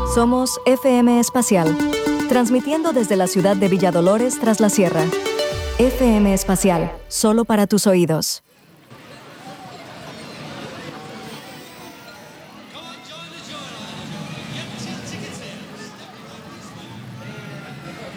Somos FM Espacial, transmitiendo desde la ciudad de Villa Dolores tras la sierra. FM Espacial, solo para tus oídos.